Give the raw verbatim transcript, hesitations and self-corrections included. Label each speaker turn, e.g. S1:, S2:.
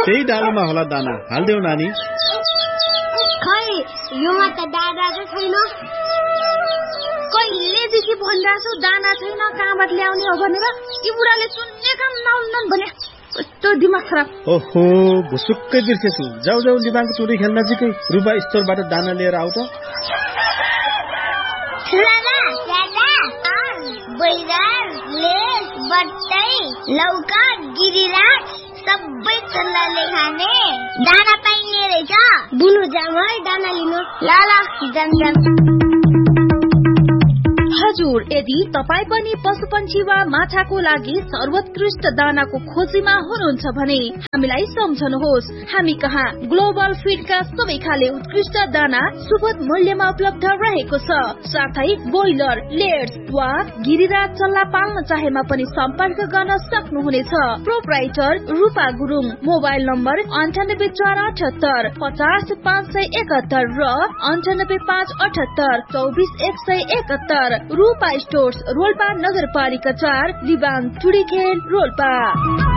S1: त्यही डालोमा होला दाना, हाल्देऊ नानी।
S2: खै योमा त दाना त छैन। कहिलेदेखि भनिरहेको छु दाना छैन, कहाँबाट ल्याउने हो भनेर। यी बुढाले सुन्ने काम नहुन्न भने कस्तो दिमाग खराब।
S1: ओहो, भुसुक्कै बिर्सेछु। जाऊ जाऊ लिबाङको चुरी खेल नजिकै रुबा स्टोरबाट दाना लिएर आऊ त।
S2: लाला दादा बैगन लेस बट्टै लौका गिरिराज सबै चल्लाले खाने दाना पाइने रहेछ। बुनु जाम है दाना लिनु। लाला जान्छन्।
S3: हजुर, यदि तपाईँ पनि पशुपन्छी वा माछाको लागि सर्वोत्कृष्ट दानाको खोजीमा हुनुहुन्छ भने हामीलाई सम्झनुहोस्। हामी कहाँ ग्लोबल फिडका सबै खाले उत्कृष्ट दाना सुपथ मूल्यमा उपलब्ध रहेको छ। साथै बोइलर, लेयर्स वा गिरिराज चल्ला पाल्न चाहेमा पनि सम्पर्क गर्न सक्नुहुनेछ। प्रोप्राइटर रूपा गुरुङ। मोबाइल नम्बर अन्ठानब्बे चार अठहत्तर पचास पाँच सय एकहत्तर र अन्ठानब्बे पाँच अठहत्तर चौबिस एक सय एकहत्तर। रूपा स्टोर्स, रोल्पा नगरपालिका चार, लिबाङ टुडीखेल, रोल्पा।